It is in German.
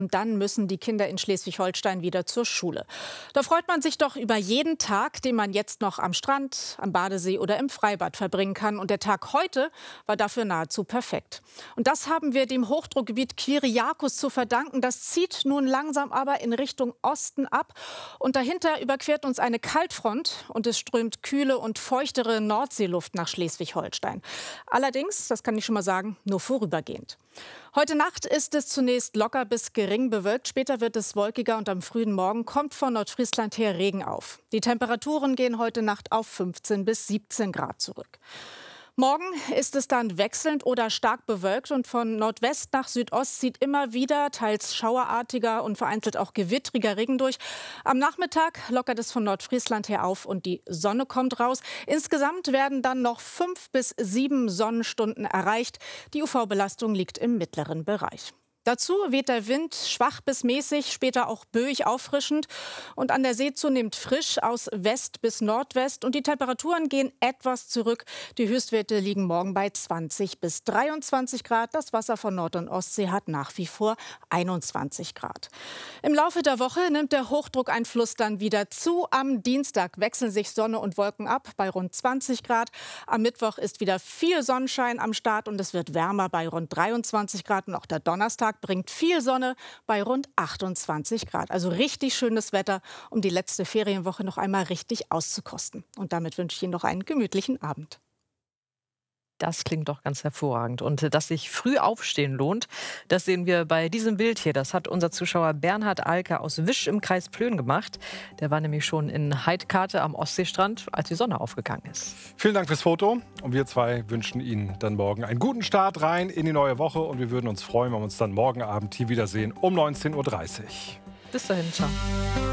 Dann müssen die Kinder in Schleswig-Holstein wieder zur Schule. Da freut man sich doch über jeden Tag, den man jetzt noch am Strand, am Badesee oder im Freibad verbringen kann. Und der Tag heute war dafür nahezu perfekt. Und das haben wir dem Hochdruckgebiet Kyriakos zu verdanken. Das zieht nun langsam aber in Richtung Osten ab. Und dahinter überquert uns eine Kaltfront und es strömt kühle und feuchtere Nordseeluft nach Schleswig-Holstein. Allerdings, das kann ich schon mal sagen, nur vorübergehend. Heute Nacht ist es zunächst locker bis gering bewölkt. Später wird es wolkiger und am frühen Morgen kommt von Nordfriesland her Regen auf. Die Temperaturen gehen heute Nacht auf 15 bis 17 Grad zurück. Morgen ist es dann wechselnd oder stark bewölkt und von Nordwest nach Südost zieht immer wieder teils schauerartiger und vereinzelt auch gewittriger Regen durch. Am Nachmittag lockert es von Nordfriesland her auf und die Sonne kommt raus. Insgesamt werden dann noch 5 bis 7 Sonnenstunden erreicht. Die UV-Belastung liegt im mittleren Bereich. Dazu weht der Wind schwach bis mäßig, später auch böig auffrischend und an der See zunehmend frisch aus West bis Nordwest. Und die Temperaturen gehen etwas zurück. Die Höchstwerte liegen morgen bei 20 bis 23 Grad. Das Wasser von Nord- und Ostsee hat nach wie vor 21 Grad. Im Laufe der Woche nimmt der Hochdruckeinfluss dann wieder zu. Am Dienstag wechseln sich Sonne und Wolken ab bei rund 20 Grad. Am Mittwoch ist wieder viel Sonnenschein am Start und es wird wärmer bei rund 23 Grad. Und auch der Donnerstag bringt viel Sonne bei rund 28 Grad. Also richtig schönes Wetter, um die letzte Ferienwoche noch einmal richtig auszukosten. Und damit wünsche ich Ihnen noch einen gemütlichen Abend. Das klingt doch ganz hervorragend. Und dass sich früh aufstehen lohnt, das sehen wir bei diesem Bild hier. Das hat unser Zuschauer Bernhard Alke aus Wisch im Kreis Plön gemacht. Der war nämlich schon in Heidkate am Ostseestrand, als die Sonne aufgegangen ist. Vielen Dank fürs Foto. Und wir zwei wünschen Ihnen dann morgen einen guten Start rein in die neue Woche. Und wir würden uns freuen, wenn wir uns dann morgen Abend hier wiedersehen um 19:30 Uhr. Bis dahin, ciao.